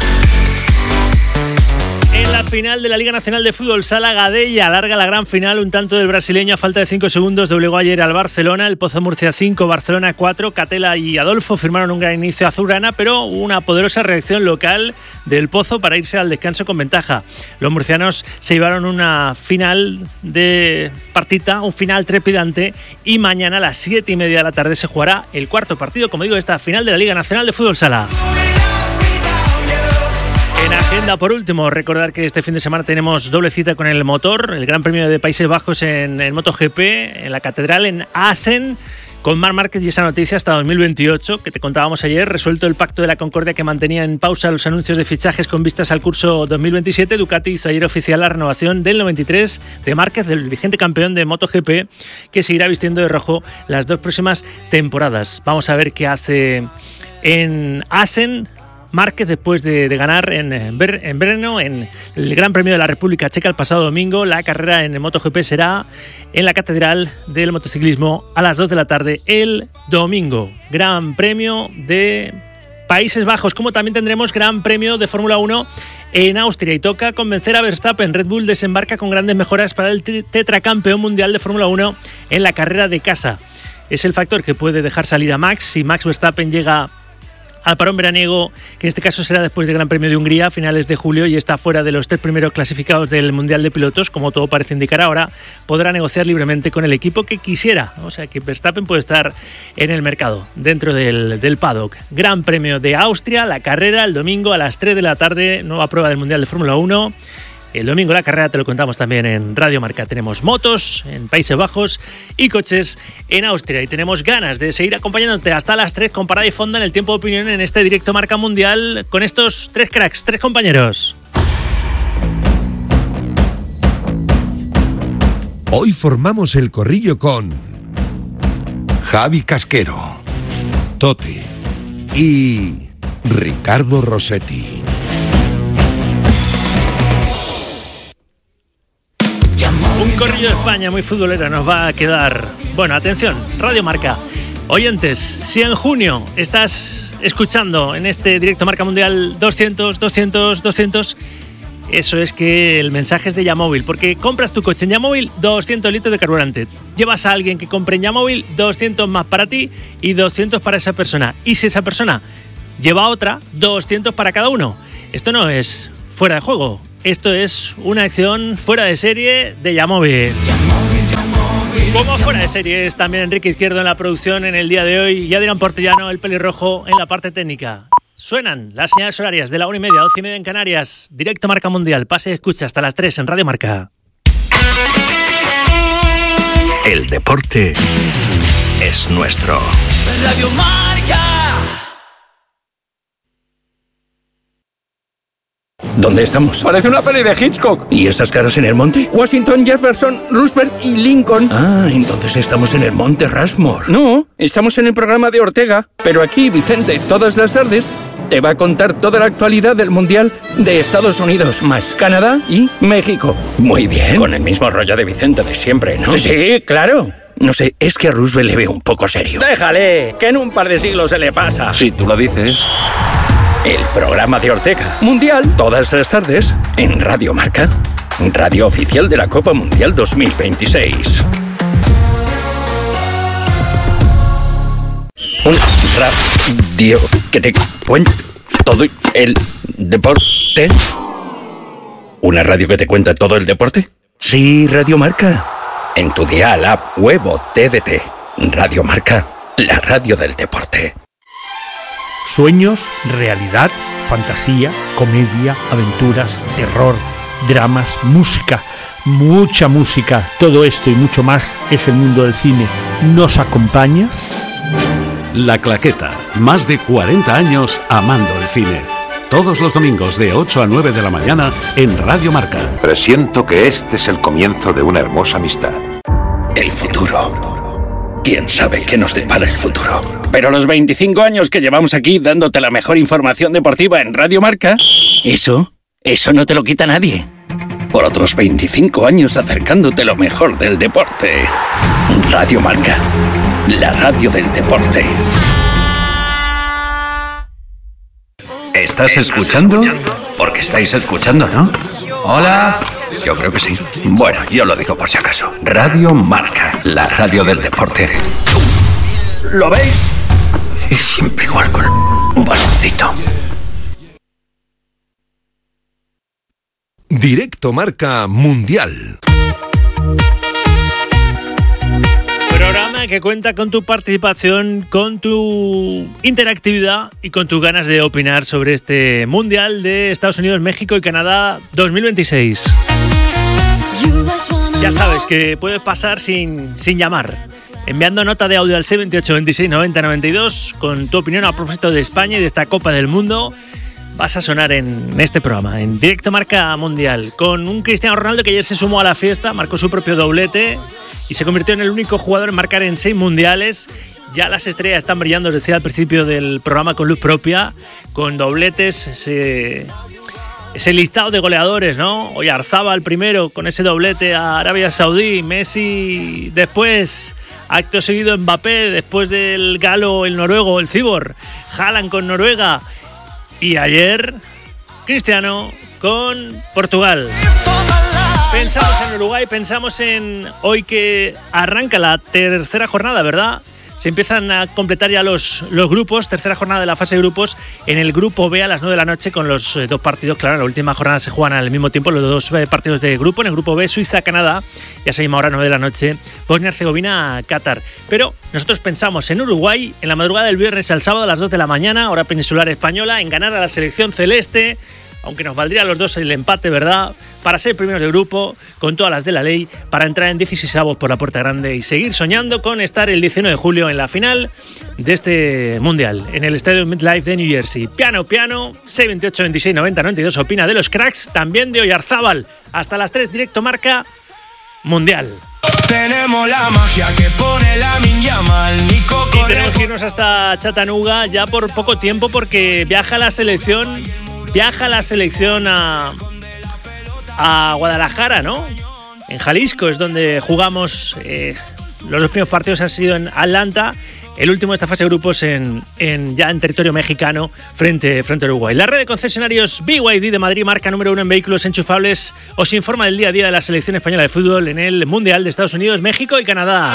En la final de la Liga Nacional de Fútbol Sala, Gadella alarga la gran final. Un tanto del brasileño a falta de cinco segundos doblegó ayer al Barcelona. El Pozo Murcia cinco, Barcelona cuatro. Catela y Adolfo firmaron un gran inicio azulgrana, pero una poderosa reacción local del Pozo para irse al descanso con ventaja. Los murcianos se llevaron una final de partita, un final trepidante, y mañana a las siete y media de la tarde se jugará el cuarto partido, como digo, de esta final de la Liga Nacional de Fútbol Sala. En agenda, por último, recordar que este fin de semana tenemos doble cita con el motor, el Gran Premio de Países Bajos en, en MotoGP, en la Catedral, en Assen, con Marc Márquez y esa noticia hasta dos mil veintiocho, que te contábamos ayer, resuelto el Pacto de la Concordia que mantenía en pausa los anuncios de fichajes con vistas al curso dos mil veintisiete. Ducati hizo ayer oficial la renovación del noventa y tres de Márquez, del vigente campeón de MotoGP, que seguirá vistiendo de rojo las dos próximas temporadas. Vamos a ver qué hace en Assen Márquez después de, de ganar en, en Brno, en el Gran Premio de la República Checa el pasado domingo. La carrera en el MotoGP será en la Catedral del Motociclismo a las dos de la tarde el domingo. Gran Premio de Países Bajos, como también tendremos Gran Premio de Fórmula uno en Austria, y toca convencer a Verstappen. Red Bull desembarca con grandes mejoras para el tetracampeón mundial de Fórmula uno en la carrera de casa. Es el factor que puede dejar salir a Max si Max Verstappen llega al parón veraniego, que en este caso será después del Gran Premio de Hungría a finales de julio, y está fuera de los tres primeros clasificados del Mundial de Pilotos, como todo parece indicar ahora. Podrá negociar libremente con el equipo que quisiera, o sea que Verstappen puede estar en el mercado, dentro del, del paddock. Gran Premio de Austria, la carrera el domingo a las tres de la tarde, nueva prueba del Mundial de Fórmula uno. El domingo la carrera te lo contamos también en Radio Marca. Tenemos motos en Países Bajos y coches en Austria, y tenemos ganas de seguir acompañándote hasta las tres con parada y fonda en el tiempo de opinión en este directo Marca Mundial con estos tres cracks, tres compañeros. Hoy formamos el corrillo con Javi Casquero, Tote y Ricardo Rossetti. Un corrillo de España muy futbolero nos va a quedar. Bueno, atención, Radio Marca. Oyentes, si en junio estás escuchando en este directo Marca Mundial doscientos, doscientos, doscientos, eso es que el mensaje es de Yamóvil, porque compras tu coche en Yamóvil, doscientos litros de carburante. Llevas a alguien que compre en Yamóvil, doscientos más para ti y doscientos para esa persona. Y si esa persona lleva a otra, doscientos para cada uno. Esto no es fuera de juego. Esto es una acción fuera de serie de Yamóvil. Como fuera de serie es también Enrique Izquierdo en la producción en el día de hoy, y Adrián Portellano, el pelirrojo, en la parte técnica. Suenan las señales horarias de la una y media, doce y media en Canarias. Directo Marca Mundial. Pase y escucha hasta las tres en Radio Marca. El deporte es nuestro. Radio Marca. ¿Dónde estamos? Parece una peli de Hitchcock. ¿Y esas caras en el monte? Washington, Jefferson, Roosevelt y Lincoln. Ah, entonces estamos en el monte Rushmore. No, estamos en el programa de Ortega. Pero aquí, Vicente, todas las tardes, te va a contar toda la actualidad del Mundial de Estados Unidos, más Canadá y México. Muy bien. Con el mismo rollo de Vicente de siempre, ¿no? Sí, claro. No sé, es que a Roosevelt le veo un poco serio. Déjale, que en un par de siglos se le pasa. Si tú lo dices. El programa de Ortega. Mundial, todas las tardes, en Radio Marca. Radio oficial de la Copa Mundial dos mil veintiséis. Un radio que te cuenta todo el deporte. ¿Una radio que te cuenta todo el deporte? Sí, Radio Marca. En tu dial, app, web o T D T. Radio Marca, la radio del deporte. Sueños, realidad, fantasía, comedia, aventuras, terror, dramas, música, mucha música. Todo esto y mucho más es el mundo del cine. ¿Nos acompañas? La Claqueta, más de cuarenta años amando el cine. Todos los domingos de ocho a nueve de la mañana en Radio Marca. Presiento que este es el comienzo de una hermosa amistad. El futuro. ¿Quién sabe qué nos depara el futuro? Pero los veinticinco años que llevamos aquí dándote la mejor información deportiva en Radio Marca, Eso, eso no te lo quita nadie. por otros veinticinco años acercándote lo mejor del deporte. Radio Marca, la radio del deporte. ¿Estás escuchando? Porque estáis escuchando, ¿no? Hola. Yo creo que sí. Bueno, yo lo digo por si acaso. Radio Marca, la radio del deporte. ¿Lo veis? Es siempre igual con un baloncito. Directo Marca Mundial. Programa que cuenta con tu participación, con tu interactividad y con tus ganas de opinar sobre este Mundial de Estados Unidos, México y Canadá dos mil veintiséis. Ya sabes que puedes pasar sin, sin llamar, enviando nota de audio al seis dos ocho, veintiséis, noventa, noventa y dos con tu opinión a propósito de España y de esta Copa del Mundo. Vas a sonar en este programa, en Directo Marca Mundial, con un Cristiano Ronaldo que ayer se sumó a la fiesta, marcó su propio doblete y se convirtió en el único jugador en marcar en seis mundiales. Ya las estrellas están brillando, os decía al principio del programa, con luz propia, con dobletes, ese, ese listado de goleadores, ¿no? Oyarzábal primero con ese doblete a Arabia Saudí, Messi después, acto seguido Mbappé, después del galo el noruego, el Cibor, Haaland con Noruega. Y ayer, Cristiano con Portugal. Pensamos en Uruguay, pensamos en hoy que arranca la tercera jornada, ¿verdad? Se empiezan a completar ya los, los grupos, tercera jornada de la fase de grupos en el grupo B a las nueve de la noche con los eh, dos partidos. Claro, en la última jornada se juegan al mismo tiempo los dos eh, partidos de grupo. En el grupo B, Suiza-Canadá, ya se llama ahora nueve de la noche, Bosnia-Herzegovina-Qatar. Pero nosotros pensamos en Uruguay, en la madrugada del viernes al sábado a las dos de la mañana, hora peninsular española, en ganar a la selección celeste, aunque nos valdría a los dos el empate, ¿verdad?, para ser primeros de grupo, con todas las de la ley, para entrar en dieciseisavos por la puerta grande y seguir soñando con estar el diecinueve de julio en la final de este Mundial, en el Estadio MetLife de New Jersey. Piano, piano, seis dos ocho, veintiséis, noventa, noventa y dos, opina de los cracks, también de Oyarzábal. Hasta las tres, Directo Marca Mundial. Tenemos la magia que pone la Minyamal, Nico Y tenemos que irnos hasta Chattanooga ya por poco tiempo, porque viaja la selección, viaja la selección a... a Guadalajara, ¿no? En Jalisco es donde jugamos. Eh, los dos primeros partidos han sido en Atlanta, el último de esta fase de grupos en, en ya en territorio mexicano frente, frente a Uruguay. La red de concesionarios B Y D de Madrid, marca número uno en vehículos enchufables, os informa del día a día de la selección española de fútbol en el Mundial de Estados Unidos, México y Canadá.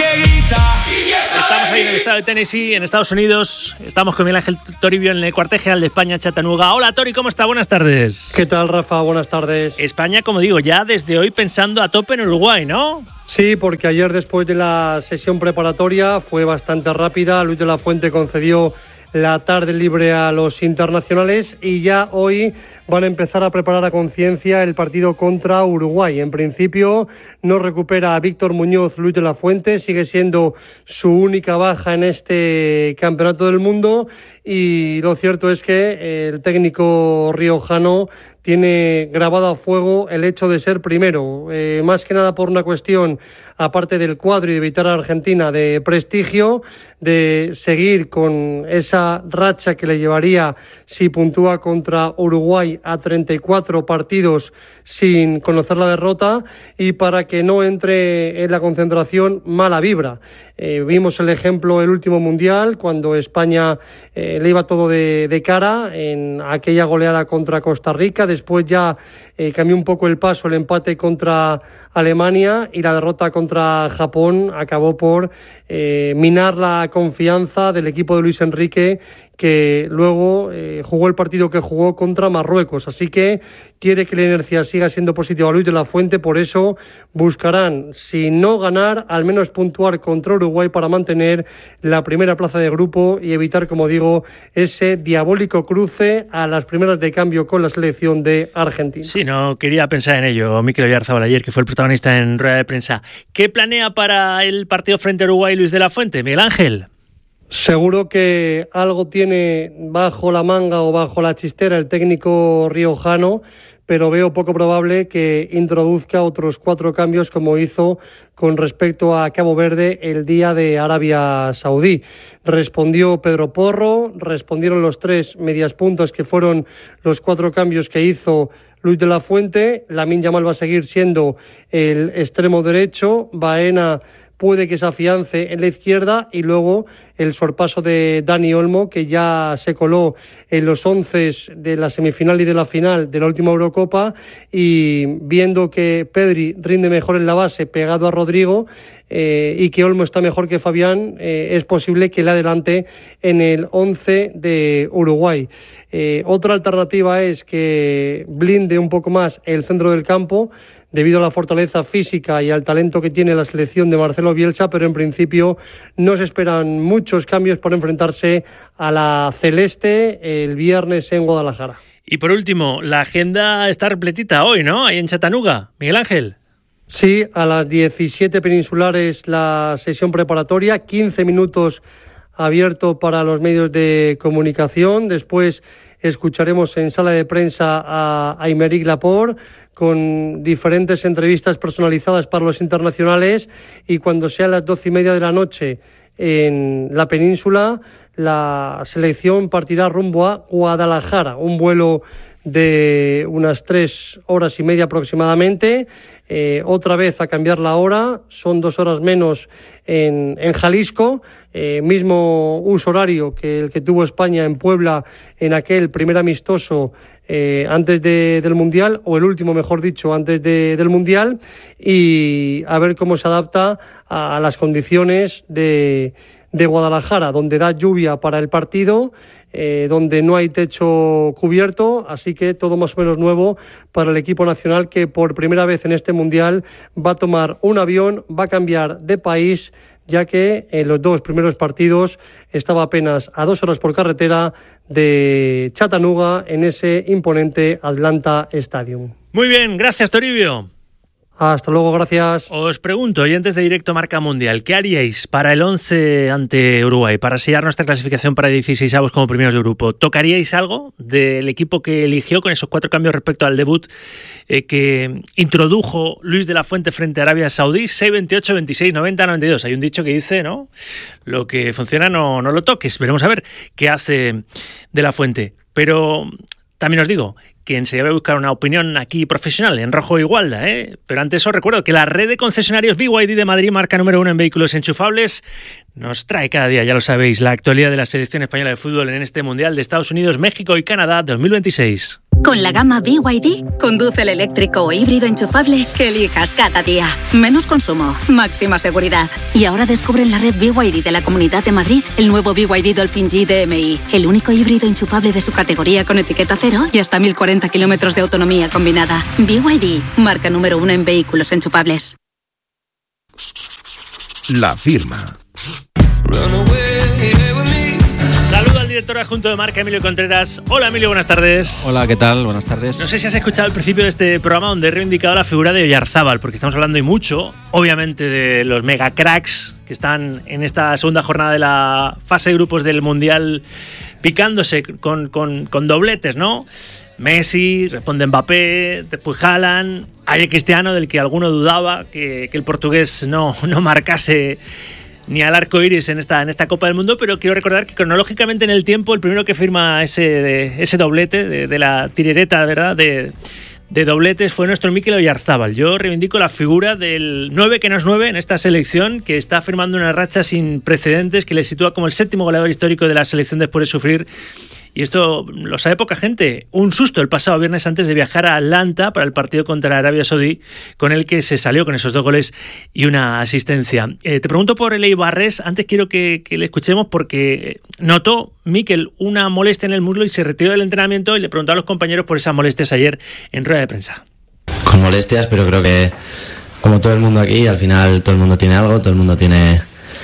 Estamos ahí en el estado de Tennessee, en Estados Unidos. Estamos con Miguel Ángel Toribio en el cuartel general de España, Chattanooga. Hola, Tori, ¿cómo está? Buenas tardes. ¿Qué tal, Rafa? Buenas tardes. España, como digo, ya desde hoy pensando a tope en Uruguay, ¿no? Sí, porque ayer, después de la sesión preparatoria, fue bastante rápida. Luis de la Fuente concedió la tarde libre a los internacionales y ya hoy van a empezar a preparar a conciencia el partido contra Uruguay. En principio no recupera a Víctor Muñoz Luis de la Fuente, sigue siendo su única baja en este campeonato del mundo, y lo cierto es que el técnico riojano tiene grabado a fuego el hecho de ser primero, eh, más que nada por una cuestión, aparte del cuadro y de evitar a Argentina, de prestigio, de seguir con esa racha que le llevaría, si puntúa contra Uruguay, a treinta y cuatro partidos sin conocer la derrota, y para que no entre en la concentración mala vibra. Eh, vimos el ejemplo el último Mundial, cuando España eh, le iba todo de, de cara en aquella goleada contra Costa Rica. Después ya eh, cambió un poco el paso el empate contra Alemania, y la derrota contra Japón acabó por eh, minar la confianza del equipo de Luis Enrique, que luego eh, jugó el partido que jugó contra Marruecos. Así que quiere que la inercia siga siendo positiva a Luis de la Fuente, por eso buscarán, si no ganar, al menos puntuar contra Uruguay para mantener la primera plaza de grupo y evitar, como digo, ese diabólico cruce a las primeras de cambio con la selección de Argentina. Sí, no quería pensar en ello, Mikel Oyarzabal ayer, que fue el protagonista en rueda de prensa. ¿Qué planea para el partido frente a Uruguay Luis de la Fuente, Miguel Ángel? Seguro que algo tiene bajo la manga o bajo la chistera el técnico riojano, pero veo poco probable que introduzca otros cuatro cambios como hizo con respecto a Cabo Verde el día de Arabia Saudí. Respondió Pedro Porro, respondieron los tres medias puntas, que fueron los cuatro cambios que hizo Luis de la Fuente. Lamine Yamal va a seguir siendo el extremo derecho, Baena puede que se afiance en la izquierda, y luego el sorpaso de Dani Olmo, que ya se coló en los once de la semifinal y de la final de la última Eurocopa, y viendo que Pedri rinde mejor en la base pegado a Rodrigo, eh, y que Olmo está mejor que Fabián, eh, es posible que le adelante en el once de Uruguay. Eh, otra alternativa es que blinde un poco más el centro del campo, debido a la fortaleza física y al talento que tiene la selección de Marcelo Bielsa, pero en principio no se esperan muchos cambios por enfrentarse a la celeste el viernes en Guadalajara. Y por último, la agenda está repletita hoy, ¿no? Ahí en Chattanooga. Miguel Ángel. Sí, a las diecisiete peninsulares la sesión preparatoria, quince minutos abierto para los medios de comunicación. Después escucharemos en sala de prensa a Aymeric Laporte, con diferentes entrevistas personalizadas para los internacionales, y cuando sea las doce y media de la noche en la península, la selección partirá rumbo a Guadalajara, un vuelo de unas tres horas y media aproximadamente. Eh, otra vez a cambiar la hora, son dos horas menos en, en Jalisco, eh, mismo uso horario que el que tuvo España en Puebla en aquel primer amistoso eh, antes de, del Mundial, o el último, mejor dicho, antes de, del Mundial, y a ver cómo se adapta a, a las condiciones de, de Guadalajara, donde da lluvia para el partido, Eh, donde no hay techo cubierto, así que todo más o menos nuevo para el equipo nacional, que por primera vez en este Mundial va a tomar un avión, va a cambiar de país, ya que en los dos primeros partidos estaba apenas a dos horas por carretera de Chattanooga, en ese imponente Atlanta Stadium. Muy bien, gracias, Toribio. Hasta luego, gracias. Os pregunto, oyentes de Directo Marca Mundial, ¿qué haríais para el once ante Uruguay, para sellar nuestra clasificación para dieciseisavos como primeros de grupo? ¿Tocaríais algo del equipo que eligió con esos cuatro cambios respecto al debut eh, que introdujo Luis de la Fuente frente a Arabia Saudí? seis veintiocho, veintiséis, noventa, noventa y dos. Hay un dicho que dice, ¿no? Lo que funciona no, no lo toques. Veremos a ver qué hace de la Fuente. Pero también os digo que enseguida voy a buscar una opinión aquí profesional en Rojo Igualda, ¿eh? Pero antes os recuerdo que la red de concesionarios B Y D de Madrid, marca número uno en vehículos enchufables, nos trae cada día, ya lo sabéis, la actualidad de la selección española de fútbol en este Mundial de Estados Unidos, México y Canadá dos mil veintiséis. Con la gama B Y D, conduce el eléctrico o híbrido enchufable que elijas cada día. Menos consumo, máxima seguridad. Y ahora descubre en la red B Y D de la Comunidad de Madrid el nuevo B Y D Dolphin G D M I, el único híbrido enchufable de su categoría con etiqueta cero y hasta mil cuarenta kilómetros de autonomía combinada. B Y D, marca número uno en vehículos enchufables. La firma. Saludo al director adjunto de Marca, Emilio Contreras. Hola Emilio, buenas tardes. Hola, ¿qué tal? Buenas tardes. No sé si has escuchado el principio de este programa donde he reivindicado la figura de Oyarzábal, porque estamos hablando y mucho, obviamente, de los mega cracks que están en esta segunda jornada de la fase de grupos del Mundial picándose con, con, con dobletes, ¿no? Messi, responde Mbappé, después Haaland, hay el Cristiano, del que alguno dudaba que, que el portugués no, no marcase ni al arco iris en esta, en esta Copa del Mundo, pero quiero recordar que cronológicamente en el tiempo el primero que firma ese, ese doblete de, de la tirereta, ¿verdad?, de, de dobletes fue nuestro Mikel Oyarzábal. Yo reivindico la figura del nueve que no es nueve en esta selección, que está firmando una racha sin precedentes que le sitúa como el séptimo goleador histórico de la selección después de sufrir, y esto lo sabe poca gente, un susto el pasado viernes antes de viajar a Atlanta para el partido contra Arabia Saudí, con el que se salió con esos dos goles y una asistencia. Eh, te pregunto por Eley Barres, antes quiero que, que le escuchemos porque notó Mikel una molestia en el muslo y se retiró del entrenamiento, y le preguntó a los compañeros por esas molestias ayer en rueda de prensa. Con molestias, pero creo que como todo el mundo aquí, al final todo el mundo tiene algo, todo el mundo tiene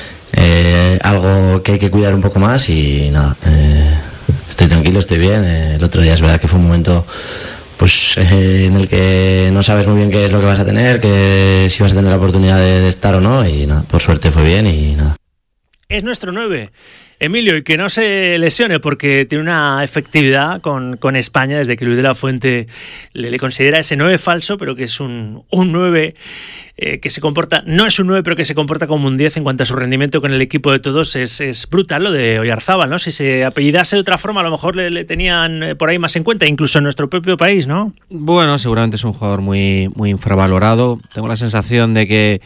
eh, algo que hay que cuidar un poco más y nada... Eh, Estoy tranquilo, estoy bien. El otro día es verdad que fue un momento pues eh, en el que no sabes muy bien qué es lo que vas a tener, que si vas a tener la oportunidad de, de estar o no, y nada, por suerte fue bien y nada. Es nuestro nueve, Emilio, y que no se lesione porque tiene una efectividad con, con España desde que Luis de la Fuente le, le considera ese nueve falso, pero que es un, un nueve eh, que se comporta, no es un nueve, pero que se comporta como un diez en cuanto a su rendimiento con el equipo de todos. Es, es brutal lo de Oyarzábal, ¿no? Si se apellidase de otra forma, a lo mejor le, le tenían por ahí más en cuenta, incluso en nuestro propio país, ¿no? Bueno, seguramente es un jugador muy, muy infravalorado. Tengo la sensación de que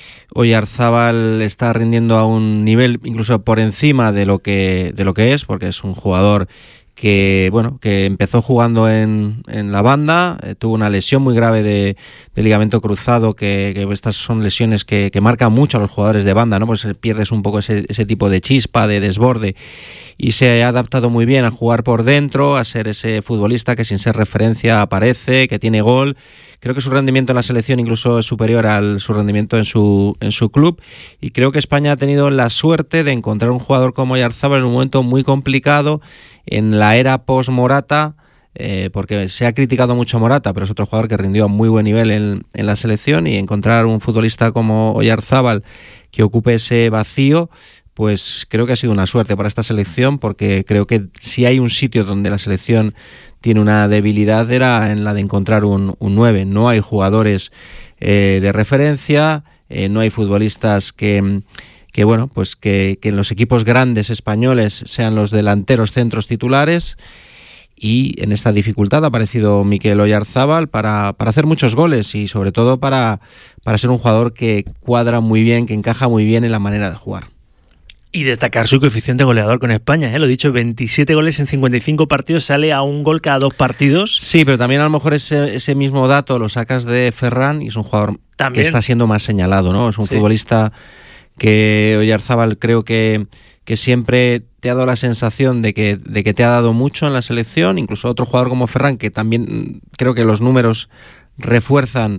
Oyarzábal está rindiendo a un nivel incluso por encima de lo que de lo que es, porque es un jugador que bueno que empezó jugando en, en la banda, eh, tuvo una lesión muy grave de, de ligamento cruzado, que, que estas son lesiones que, que marcan mucho a los jugadores de banda, ¿no? Pues pierdes un poco ese, ese tipo de chispa, de desborde, y se ha adaptado muy bien a jugar por dentro, a ser ese futbolista que sin ser referencia aparece, que tiene gol. Creo que su rendimiento en la selección incluso es superior al su rendimiento en su en su club, y creo que España ha tenido la suerte de encontrar un jugador como Oyarzábal en un momento muy complicado en la era post-Morata, eh, porque se ha criticado mucho a Morata, pero es otro jugador que rindió a muy buen nivel en, en la selección, y encontrar un futbolista como Oyarzábal que ocupe ese vacío, pues creo que ha sido una suerte para esta selección, porque creo que si hay un sitio donde la selección tiene una debilidad era en la de encontrar un, un nueve. No hay jugadores eh, de referencia, eh, no hay futbolistas que, que bueno, pues que, que en los equipos grandes españoles sean los delanteros centros titulares, y en esta dificultad ha aparecido Mikel Oyarzábal para, para hacer muchos goles y sobre todo para, para ser un jugador que cuadra muy bien, que encaja muy bien en la manera de jugar. Y destacar su coeficiente goleador con España, ¿eh? Lo dicho, veintisiete goles en cincuenta y cinco partidos, sale a un gol cada dos partidos. Sí, pero también a lo mejor ese, ese mismo dato lo sacas de Ferran, y es un jugador ¿También? que está siendo más señalado, ¿no? Es un sí. futbolista que Oyarzábal creo que, que siempre te ha dado la sensación de que, de que te ha dado mucho en la selección, incluso otro jugador como Ferran, que también creo que los números refuerzan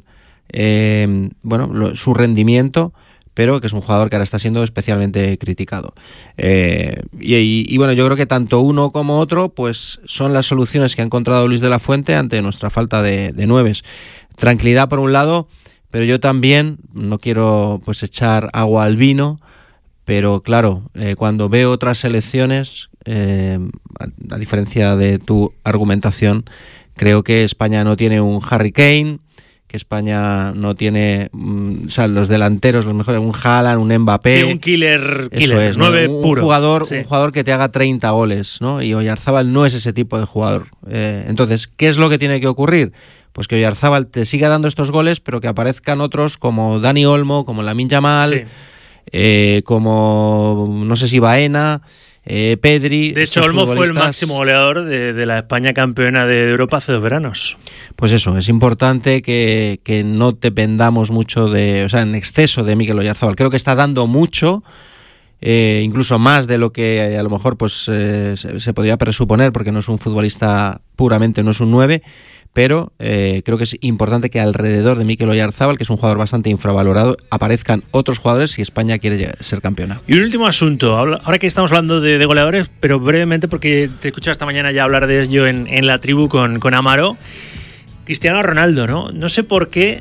eh, bueno, lo, su rendimiento, pero que es un jugador que ahora está siendo especialmente criticado. Eh, y, y, y bueno, yo creo que tanto uno como otro pues son las soluciones que ha encontrado Luis de la Fuente ante nuestra falta de, de nueves. Tranquilidad por un lado, pero yo también no quiero pues echar agua al vino, pero claro, eh, cuando veo otras selecciones, eh, a, a diferencia de tu argumentación, creo que España no tiene un Harry Kane, que España no tiene, mm, o sea, los delanteros, los mejores, un Haaland, un Mbappé. Sí, un killer, killer, es, nueve ¿no? un, puro. Jugador, sí. un jugador que te haga treinta goles, ¿no? Y Oyarzábal no es ese tipo de jugador. Eh, entonces, ¿qué es lo que tiene que ocurrir? Pues que Oyarzábal te siga dando estos goles, pero que aparezcan otros como Dani Olmo, como Lamine Yamal, sí. eh, como, no sé si Baena, eh, Pedri. De hecho, Olmo fue el máximo goleador de, de la España campeona de Europa hace dos veranos. Pues eso, es importante que, que no dependamos mucho de, o sea, en exceso de Mikel Oyarzábal. Creo que está dando mucho, eh, incluso más de lo que a lo mejor pues eh, se, se podría presuponer, porque no es un futbolista puramente, no es un nueve, pero eh, creo que es importante que alrededor de Mikel Oyarzábal, que es un jugador bastante infravalorado, aparezcan otros jugadores si España quiere ser campeona. Y un último asunto, ahora que estamos hablando de, de goleadores, pero brevemente porque te he escuchado esta mañana ya hablar de ello en, en la tribu con, con Amaro. Cristiano Ronaldo, ¿no? No sé por qué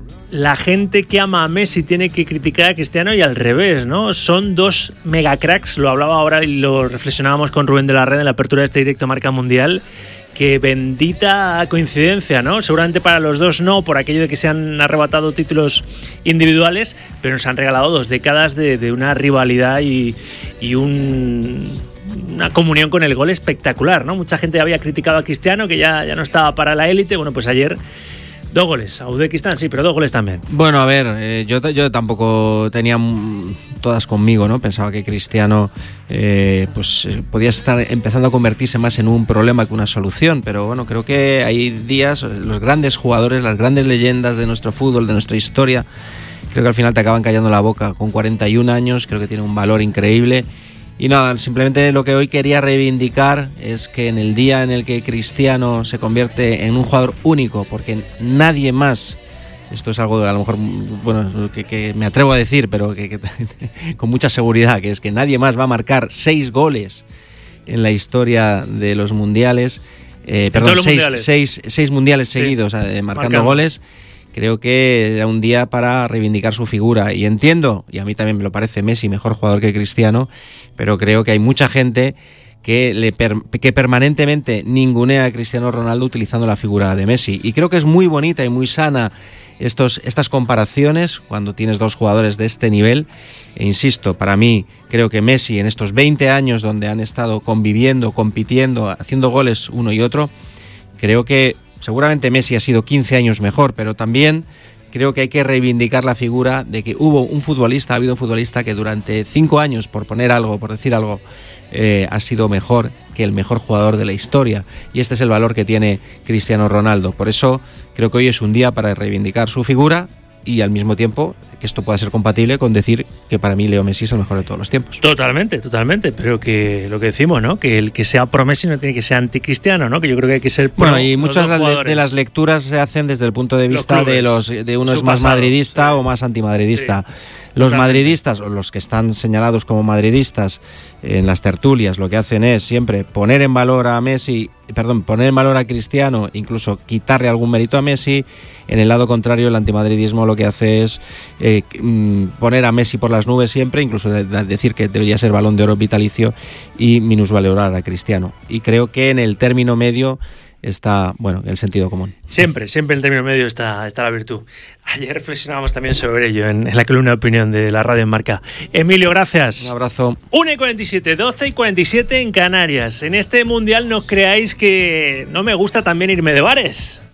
la gente que ama a Messi tiene que criticar a Cristiano y al revés, ¿no? Son dos megacracks, lo hablaba ahora y lo reflexionábamos con Rubén de la Red en la apertura de este directo Marca Mundial. Que bendita coincidencia, ¿no? Seguramente para los dos no, por aquello de que se han arrebatado títulos individuales, pero nos han regalado dos décadas de, de una rivalidad y, y un, una comunión con el gol espectacular, ¿no? Mucha gente había criticado a Cristiano, que ya, ya no estaba para la élite. Bueno, pues ayer dos goles, a Uzbekistán sí, pero dos goles también. Bueno, a ver, eh, yo, yo tampoco tenía todas conmigo, ¿no? Pensaba que Cristiano eh, pues eh, podía estar empezando a convertirse más en un problema que una solución, pero bueno, creo que hay días, los grandes jugadores, las grandes leyendas de nuestro fútbol, de nuestra historia, creo que al final te acaban callando la boca. Con cuarenta y un años, creo que tiene un valor increíble. Y nada, simplemente lo que hoy quería reivindicar es que en el día en el que Cristiano se convierte en un jugador único, porque nadie más, esto es algo a lo mejor, bueno, que, que me atrevo a decir, pero que, que con mucha seguridad, que es que nadie más va a marcar seis goles en la historia de los mundiales, eh, perdón, seis mundiales. Seis, seis mundiales sí, seguidos eh, marcando, marcando goles. Creo que era un día para reivindicar su figura. Y entiendo, y a mí también me lo parece, Messi mejor jugador que Cristiano, pero creo que hay mucha gente que, le per, que permanentemente ningunea a Cristiano Ronaldo utilizando la figura de Messi. Y creo que es muy bonita y muy sana estos, estas comparaciones cuando tienes dos jugadores de este nivel. E insisto, para mí, creo que Messi en estos veinte años donde han estado conviviendo, compitiendo, haciendo goles uno y otro, creo que seguramente Messi ha sido quince años mejor, pero también creo que hay que reivindicar la figura de que hubo un futbolista, ha habido un futbolista que durante cinco años, por poner algo, por decir algo, eh, ha sido mejor que el mejor jugador de la historia. Y este es el valor que tiene Cristiano Ronaldo. Por eso creo que hoy es un día para reivindicar su figura y al mismo tiempo que esto pueda ser compatible con decir que para mí Leo Messi es el mejor de todos los tiempos. Totalmente, totalmente, pero que lo que decimos, ¿no? Que el que sea pro Messi no tiene que ser anticristiano, ¿no? Que yo creo que hay que ser pro. Bueno, y muchas de, de las lecturas se hacen desde el punto de vista los de los de uno es más pasado, madridista sí. o más antimadridista. Sí. Los Totalmente. madridistas, o los que están señalados como madridistas en las tertulias, lo que hacen es siempre poner en valor a Messi, perdón, poner en valor a Cristiano, incluso quitarle algún mérito a Messi. En el lado contrario, el antimadridismo lo que hace es eh, poner a Messi por las nubes siempre, incluso de, de decir que debería ser Balón de Oro vitalicio y minusvalorar a Cristiano. Y creo que en el término medio está, bueno, el sentido común. Siempre, siempre en el término medio está, está la virtud. Ayer reflexionábamos también sobre ello en, en la columna de opinión de la radio en Marca. Emilio, gracias. Un abrazo. una y cuarenta y siete, doce y cuarenta y siete en Canarias. En este mundial no creáis que no me gusta también irme de bares.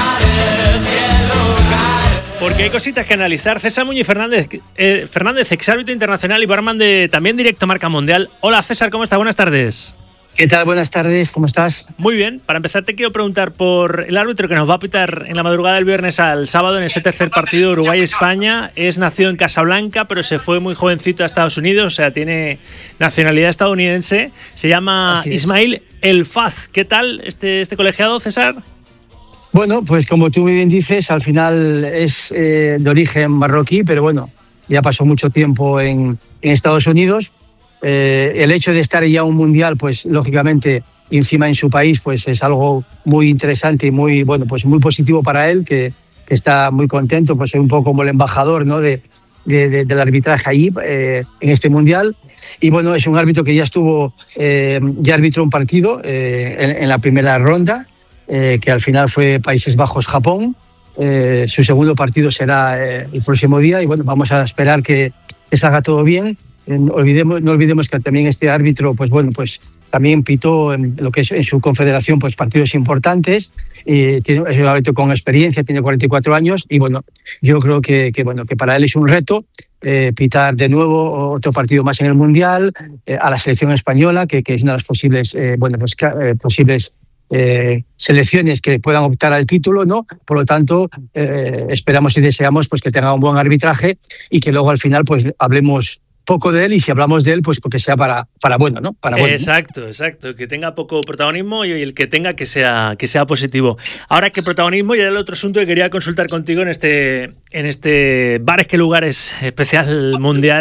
Porque hay cositas que analizar. César Muñiz Fernández, eh, Fernández, exárbitro internacional y barman de también directo Marca Mundial. Hola César, ¿cómo estás? Buenas tardes. ¿Qué tal? Buenas tardes, ¿cómo estás? Muy bien. Para empezar te quiero preguntar por el árbitro que nos va a pitar en la madrugada del viernes al sábado en ese tercer partido Uruguay-España. Es nacido en Casablanca, pero se fue muy jovencito a Estados Unidos, o sea, tiene nacionalidad estadounidense. Se llama Ismail El Faz. ¿Qué tal este, este colegiado, César? Bueno, pues como tú muy bien dices, al final es eh, de origen marroquí, pero bueno, ya pasó mucho tiempo en, en Estados Unidos. Eh, el hecho de estar ya un mundial, pues lógicamente encima en su país, pues es algo muy interesante y muy bueno, pues muy positivo para él, que, que está muy contento, pues es un poco como el embajador, ¿no? de, de, de del arbitraje allí eh, en este mundial. Y bueno, es un árbitro que ya estuvo, eh, ya arbitró un partido eh, en, en la primera ronda, eh, que al final fue Países Bajos-Japón. Eh, su segundo partido será eh, el próximo día y bueno, vamos a esperar que, que salga todo bien. No olvidemos, no olvidemos que también este árbitro, pues bueno, pues también pitó en lo que es en su confederación, pues partidos importantes. Y tiene, es un árbitro con experiencia, tiene cuarenta y cuatro años y bueno, yo creo que, que bueno que para él es un reto eh, pitar de nuevo otro partido más en el mundial eh, a la selección española, que, que es una de las posibles, eh, bueno, pues eh, posibles eh, selecciones que puedan optar al título, ¿no? Por lo tanto, eh, esperamos y deseamos pues que tenga un buen arbitraje y que luego al final pues hablemos poco de él, y si hablamos de él, pues porque sea para, para bueno, ¿no? Para bueno, exacto, ¿no? exacto, que tenga poco protagonismo y el que tenga que sea, que sea positivo. Ahora que protagonismo, y era el otro asunto que quería consultar contigo en este, en este Bares que Lugares especial mundial.